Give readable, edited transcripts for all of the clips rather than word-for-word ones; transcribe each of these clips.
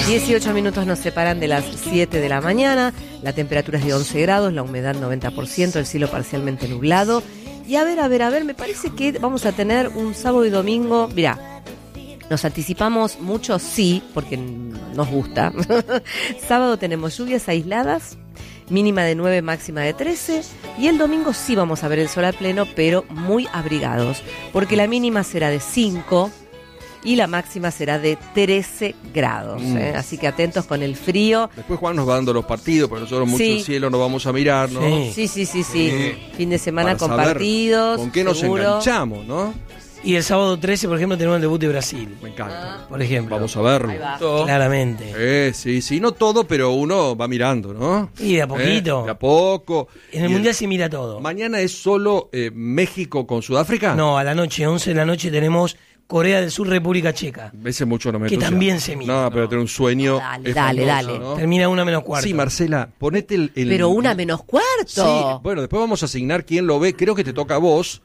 18 minutos nos separan de las 7 de la mañana, la temperatura es de 11 grados, la humedad 90%, el cielo parcialmente nublado. Y a ver, me parece que vamos a tener un sábado y domingo, mirá, nos anticipamos mucho, sí, porque nos gusta. Sábado tenemos lluvias aisladas, mínima de 9, máxima de 13, y el domingo sí vamos a ver el sol a pleno, pero muy abrigados, porque la mínima será de 5, y la máxima será de 13 grados. Así que atentos con el frío. Después Juan nos va dando los partidos, pero nosotros mucho el cielo nos vamos a mirar, ¿no? Sí. Fin de semana con partidos. ¿Con qué nos enganchamos, no? Y el sábado 13, por ejemplo, tenemos el debut de Brasil. Me encanta. Por ejemplo. Vamos a verlo. Claramente. Sí, no todo, pero uno va mirando, ¿no? Y de a poquito. De a poco. En el Mundial se mira todo. ¿Mañana es solo México con Sudáfrica? No, a la noche, 11 de la noche, tenemos Corea del Sur, República Checa. Ese mucho no me Que también se mira. No, pero tener un sueño. Dale. ¿No? Termina 1:15. Sí, Marcela, ponete el. Pero 1:15. Sí, bueno, después vamos a asignar quién lo ve. Creo que te toca a vos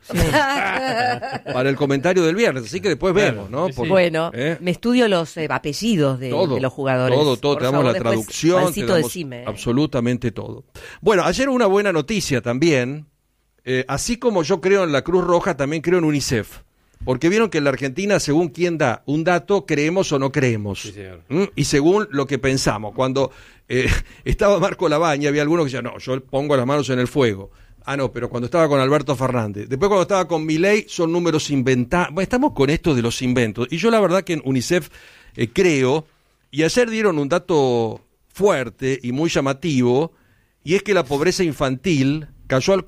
para el comentario del viernes. Así que después vemos, ¿no? Sí. Bueno, me estudio los apellidos de los jugadores. Todo. Te damos la traducción. Te damos decime. Absolutamente todo. Bueno, ayer una buena noticia también. Así como yo creo en la Cruz Roja, también creo en UNICEF. Porque vieron que en la Argentina, según quién da un dato, creemos o no creemos. Sí, y según lo que pensamos. Cuando estaba Marco Labaña, había algunos que decían, no, yo pongo las manos en el fuego. Ah, no, pero cuando estaba con Alberto Fernández. Después cuando estaba con Milei, son números inventados. Bueno, estamos con esto de los inventos. Y yo la verdad que en UNICEF creo, y ayer dieron un dato fuerte y muy llamativo, y es que la pobreza infantil cayó al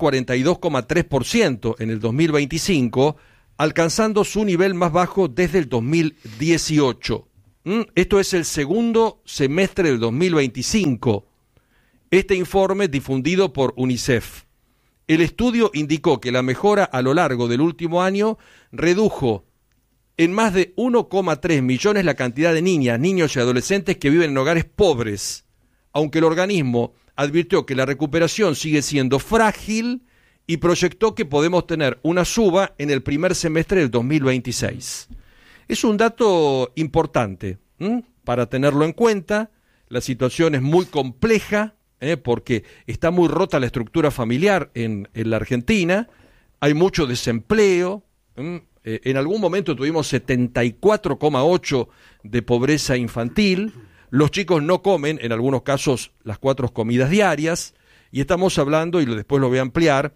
42,3% en el 2025, alcanzando su nivel más bajo desde el 2018. Esto es el segundo semestre del 2025. Este informe difundido por UNICEF. El estudio indicó que la mejora a lo largo del último año redujo en más de 1,3 millones la cantidad de niñas, niños y adolescentes que viven en hogares pobres, aunque el organismo advirtió que la recuperación sigue siendo frágil y proyectó que podemos tener una suba en el primer semestre del 2026. Es un dato importante para tenerlo en cuenta. La situación es muy compleja porque está muy rota la estructura familiar en la Argentina. Hay mucho desempleo. En algún momento tuvimos 74,8 de pobreza infantil. Los chicos no comen, en algunos casos, las 4 comidas diarias. Y estamos hablando, y después lo voy a ampliar,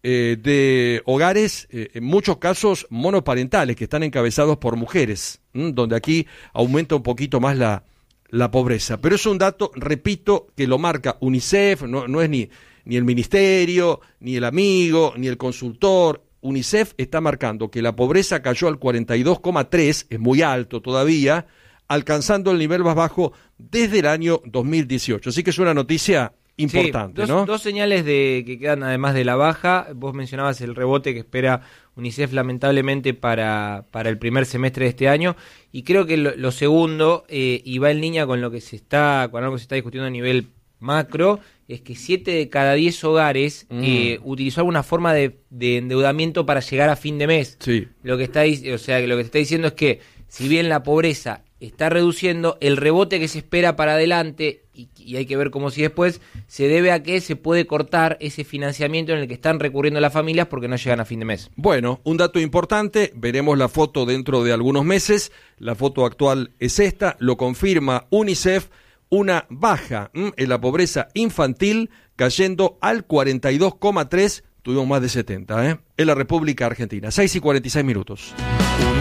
de hogares, en muchos casos monoparentales, que están encabezados por mujeres, donde aquí aumenta un poquito más la pobreza. Pero es un dato, repito, que lo marca UNICEF, no es ni el ministerio, ni el amigo, ni el consultor. UNICEF está marcando que la pobreza cayó al 42,3, es muy alto todavía, alcanzando el nivel más bajo desde el año 2018. Así que es una noticia importante, sí, ¿no? Dos señales que quedan además de la baja. Vos mencionabas el rebote que espera UNICEF lamentablemente para el primer semestre de este año, y creo que lo segundo, y va en línea con algo que se está discutiendo a nivel macro, es que 7 de cada 10 hogares utilizó alguna forma de endeudamiento para llegar a fin de mes. Sí. Lo que te está diciendo es que si bien la pobreza está reduciendo, el rebote que se espera para adelante, y hay que ver cómo si después, se debe a que se puede cortar ese financiamiento en el que están recurriendo las familias porque no llegan a fin de mes. Bueno, un dato importante, veremos la foto dentro de algunos meses, la foto actual es esta, lo confirma UNICEF, una baja en la pobreza infantil, cayendo al 42,3, tuvimos más de 70, en la República Argentina. 6:46 minutos.